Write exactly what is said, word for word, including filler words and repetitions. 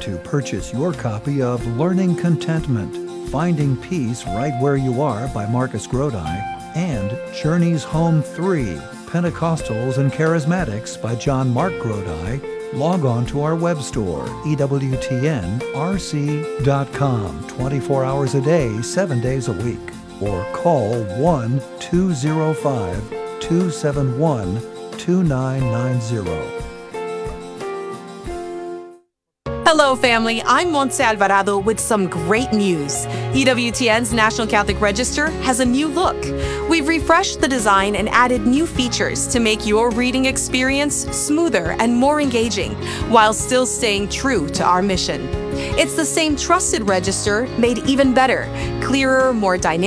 to purchase your copy of Learning Contentment, Finding Peace Right Where You Are by Marcus Grodi, and Journeys Home three, Pentecostals and Charismatics by John Mark Grodi, log on to our web store, E W T N R C dot com, twenty-four hours a day, seven days a week, or call one two zero five, two seven one, two nine nine zero. Hello, family. I'm Montse Alvarado with some great news. E W T N's National Catholic Register has a new look. We've refreshed the design and added new features to make your reading experience smoother and more engaging, while still staying true to our mission. It's the same trusted register, made even better, clearer, more dynamic,